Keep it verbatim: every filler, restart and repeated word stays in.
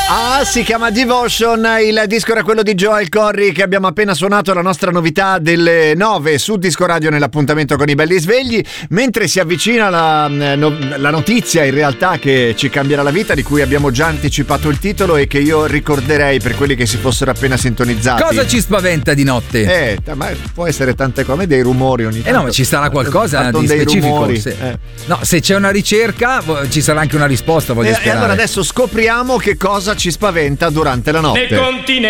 Ah, si chiama Devotion, il disco era quello di Joel Corry che abbiamo appena suonato, la nostra novità delle nove su Disco Radio nell'appuntamento con i belli svegli, mentre si avvicina la, no, la notizia in realtà che ci cambierà la vita, di cui abbiamo già anticipato il titolo e che io ricorderei per quelli che si fossero appena sintonizzati. Cosa ci spaventa di notte? Eh, ma può essere tante cose, dei rumori ogni tanto. Eh no, ma ci sarà qualcosa di specifico. Rumori, se, eh. No, se c'è una ricerca ci sarà anche una risposta, voglio e, sperare. E allora adesso scopriamo che cosa ci spaventa durante la notte.